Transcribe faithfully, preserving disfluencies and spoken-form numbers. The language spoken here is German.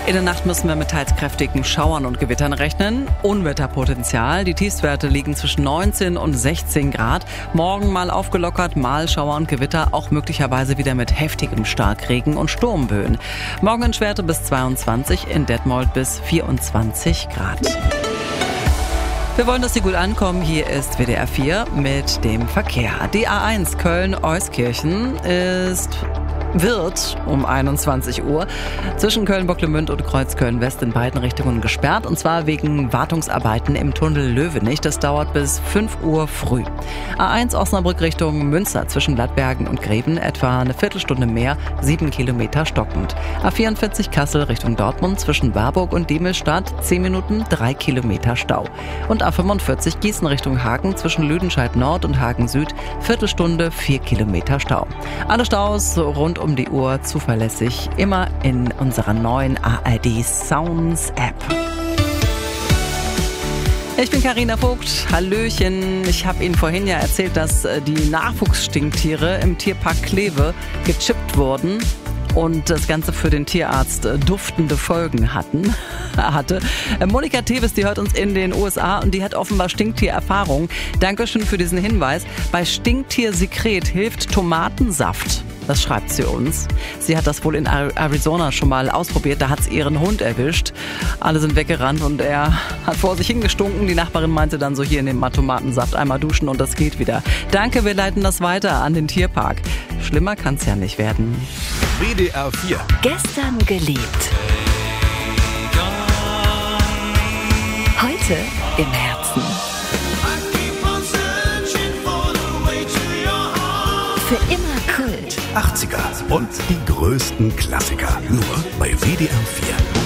In der Nacht müssen wir mit teils kräftigen Schauern und Gewittern rechnen. Unwetterpotenzial. Die Tiefstwerte liegen zwischen neunzehn und sechzehn Grad. Morgen mal aufgelockert, mal Schauer und Gewitter, auch möglicherweise wieder mit heftigem Starkregen und Sturmböen. Morgenendwerte bis zweiundzwanzig, in Detmold bis vierundzwanzig Grad. Wir wollen, dass Sie gut ankommen. Hier ist W D R vier mit dem Verkehr. Die A eins Köln-Euskirchen ist... wird um einundzwanzig Uhr zwischen Köln-Bocklemünd und Kreuzköln-West in beiden Richtungen gesperrt, und zwar wegen Wartungsarbeiten im Tunnel Löwenich. Das dauert bis fünf Uhr früh. A eins Osnabrück Richtung Münster zwischen Lattbergen und Greven etwa eine Viertelstunde mehr, sieben Kilometer stockend. A vierundvierzig Kassel Richtung Dortmund zwischen Warburg und Diemelstadt zehn Minuten, drei Kilometer Stau. Und A fünfundvierzig Gießen Richtung Hagen zwischen Lüdenscheid Nord und Hagen Süd Viertelstunde, vier Kilometer Stau. Alle Staus rund um die Uhr zuverlässig immer in unserer neuen A R D Sounds App. Ich bin Carina Vogt. Hallöchen. Ich habe Ihnen vorhin ja erzählt, dass die Nachwuchsstinktiere im Tierpark Kleve gechippt wurden und das Ganze für den Tierarzt duftende Folgen hatten, hatte. Monika Teves, die hört uns in den U S A und die hat offenbar Stinktiererfahrung. Dankeschön für diesen Hinweis. Bei Stinktiersekret hilft Tomatensaft. Das schreibt sie uns. Sie hat das wohl in Arizona schon mal ausprobiert. Da hat es ihren Hund erwischt. Alle sind weggerannt und er hat vor sich hingestunken. Die Nachbarin meinte dann so, hier, nimm mal Tomatensaft, einmal duschen und das geht wieder. Danke, wir leiten das weiter an den Tierpark. Schlimmer kann es ja nicht werden. W D R vier. Gestern geliebt. Heute im Herzen. Für immer Kult. achtziger und die größten Klassiker. Nur bei W D R vier.